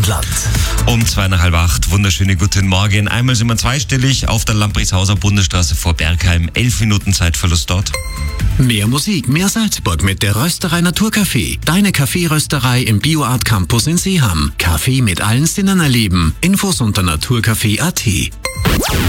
Land. Um 7:30, wunderschöne guten Morgen. Einmal sind wir zweistellig auf der Lamprechtshauser Bundesstraße vor Bergheim. 11 Minuten Zeitverlust dort. Mehr Musik, mehr Salzburg mit der Rösterei Naturcafé. Deine Kaffeerösterei im BioArt Campus in Seeham. Kaffee mit allen Sinnen erleben. Infos unter naturcafé.at.